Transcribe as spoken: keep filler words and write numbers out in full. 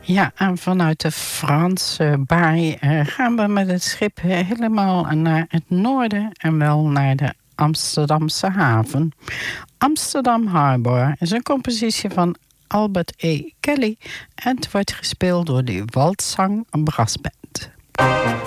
Ja, en vanuit de Franse baai uh, gaan we met het schip helemaal naar het noorden en wel naar de Amsterdamse haven. Amsterdam Harbor is een compositie van Albert E. Kelly en het wordt gespeeld door de Waltzang Brassband.